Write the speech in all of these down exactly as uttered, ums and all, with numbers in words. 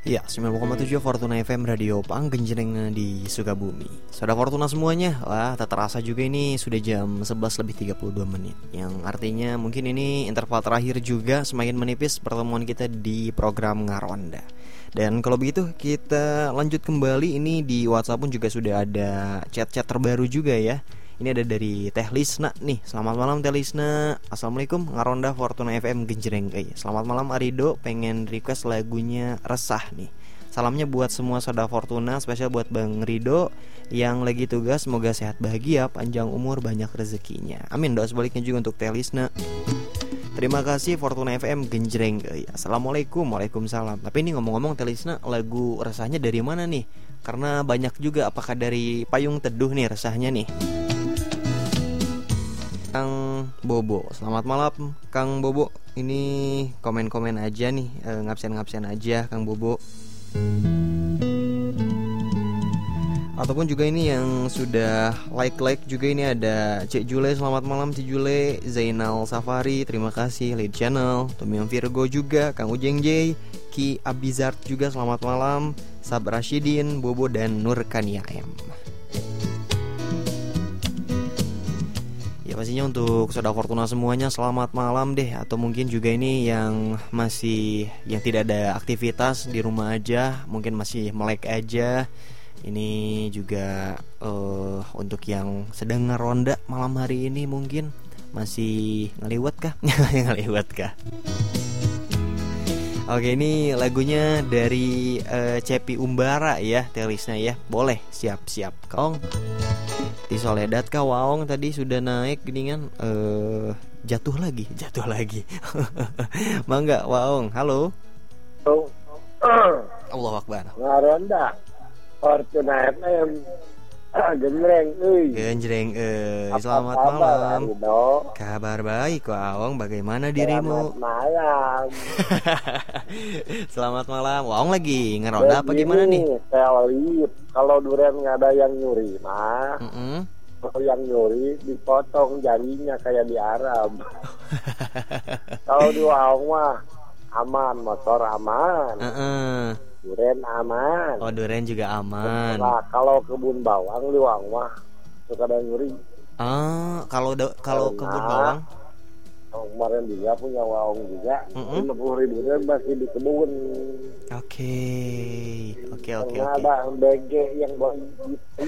Ya, sembilan puluh koma tujuh Fortuna F M Radio Panggenjreng di Sukabumi. Saudara Fortuna semuanya, wah tak terasa juga ini sudah jam sebelas lebih tiga puluh dua menit. Yang artinya mungkin ini interval terakhir juga semakin menipis pertemuan kita di program Ngaronda. Dan kalau begitu kita lanjut kembali, ini di WhatsApp pun juga sudah ada chat-chat terbaru juga ya. Ini ada dari Teh Lisna nih. Selamat malam Teh Lisna. Assalamualaikum, Ngaronda Fortuna F M Genjreng. Eh, selamat malam Arido, pengen request lagunya Resah nih. Salamnya buat semua saudara Fortuna, spesial buat Bang Rido yang lagi tugas. Semoga sehat bahagia, panjang umur, banyak rezekinya. Amin. Doa sebaliknya juga untuk Teh Lisna. Terima kasih Fortuna F M Genjreng. Eh, Assalamualaikum. Waalaikumsalam. Tapi ini ngomong-ngomong Teh Lisna, lagu Resahnya dari mana nih? Karena banyak juga, apakah dari Payung Teduh nih resahnya nih? Kang Bobo, selamat malam Kang Bobo. Ini komen-komen aja nih, e, ngabsen-ngabsen aja Kang Bobo. Ataupun juga ini yang sudah like-like juga, ini ada Cek Jule, selamat malam Cek Jule. Zainal Safari, terima kasih. Lead Channel, Tumiam Virgo juga, Kang Ujeng J, Ki Abizart juga selamat malam. Sab Rashidin, Bobo dan Nurkania M. Ya pastinya untuk saudara Fortuna semuanya selamat malam deh. Atau mungkin juga ini yang masih, yang tidak ada aktivitas di rumah aja, mungkin masih melek aja. Ini juga uh, untuk yang sedang ngeronda malam hari ini mungkin masih ngeliwat kah? Ngeliwat kah? Oke, ini lagunya dari uh, Cepi Umbara ya, Telisna ya. Boleh, siap-siap Kong. Di Soledad kah Waong tadi sudah naik geningan, uh, jatuh lagi, jatuh lagi. Mangga Waong, halo. Oh. Allahu Akbar. Ngaronda Fortuna F M Genjreng euy. Genjreng euy. Selamat malam. Kabar baik Waong, bagaimana dirimu? Selamat malam. Selamat malam. Waong lagi ngeronda apa gimana nih? Selip. Kalau durian nggak ada yang nyuri mah. Mm-hmm. Kalau yang nyuri dipotong jarinya kayak di Arab. Kalau di Waong mah aman, motor aman. Uh-uh. Duren aman. Oh, duren juga aman. Nah, kalau kebun bawang di Waong mah suka ada nyuri. Ah, kalau do- kalau kebun bawang. Oh, kemarin dia punya Waong juga. Mm-hmm. lima puluh ribu masih di kebun. Oke, oke, oke, Karena oke. ada B G yang bawa gitu.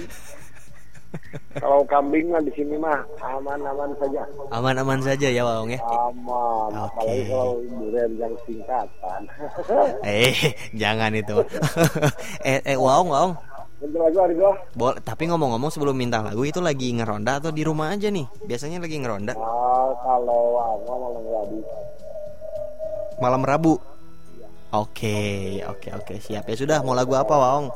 Kalau kambing mah di sini mah aman-aman saja. Aman-aman saja ya Waong ya. Aman. Oke. Apalagi kalau durian yang singkatan. Eh, jangan itu. eh, eh, Waong, Waong. Bentar lagi Arigo. Boleh, tapi ngomong-ngomong sebelum minta lagu itu lagi ngeronda atau di rumah aja nih? Biasanya lagi ngeronda. Nah, kalau Waong malam Rabu. Malam Rabu. Oke, oke, oke, siap ya sudah. Mau lagu apa Waong?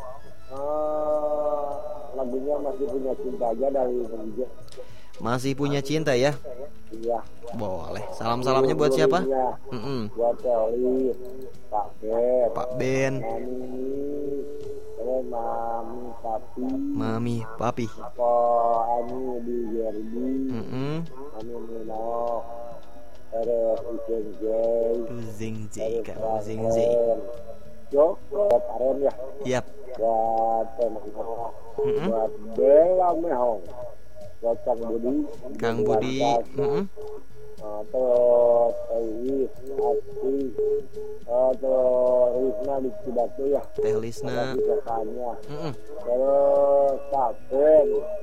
Uh, lagunya masih punya cinta aja dari Indonesia. Masih punya cinta ya? Iya. Boleh. Salam-salamnya buat siapa? Mm-mm. Buat Telis, Pak Ben, Pak Ben, Mami, terus Mami Papi, Mami, Papi. Apa Ani di Jerdi, Mm-mm. Mami Nino, terus Ujen Jay, Uzing Z, terus Kak Ran Uzing Z. Ren. Yo, buat Aren ya, Yap. buat Temenho, Mm-mm. buat Bella Mehong, buat Kang Budi, Kang buat Budi. Kaki. Mm-mm. Uh, terus Iis, Asti, uh, terus Risna di Cibatu ya, Teh Lisna. di kakaknya, Mm-mm. terus Tapen,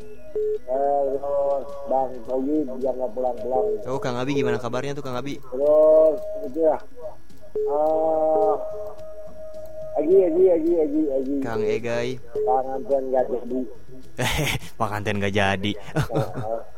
terus Bang Toyib yang nggak pulang-pulang, Oh, Kang Abi gimana kabarnya tuh Kang Abi? terus itu ya, uh, Agi, Agi, Agi, Agi, Agi, Kang Egai. tangan dan nggak jadi, Pak Kanten gak jadi. uh,